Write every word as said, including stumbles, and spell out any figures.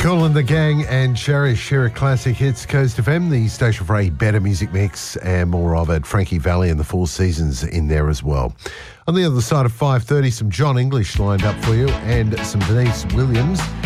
Kool and the Gang and Cherish here at Classic Hits Coast F M, the station for a better music mix and more of it. Frankie Valli and the Four Seasons in there as well. On the other side of five thirty, some John English lined up for you and some Denise Williams.